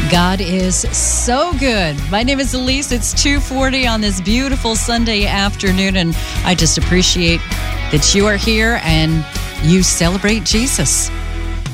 God is so good. My name is Elise. It's 2:40 on this beautiful Sunday afternoon, and I just appreciate that you are here and you celebrate Jesus.